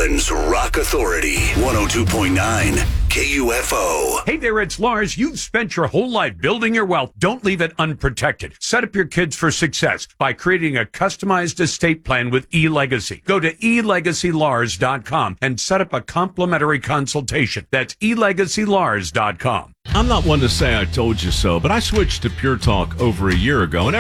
Portland's Rock Authority, 102.9 KUFO. Hey there, it's Lars. You've spent your whole life building your wealth. Don't leave it unprotected. Set up your kids for success by creating a customized estate plan with eLegacy. Go to elegacylars.com and set up a complimentary consultation. That's elegacylars.com. I'm not one to say I told you so, but I switched to Pure Talk over a year ago, and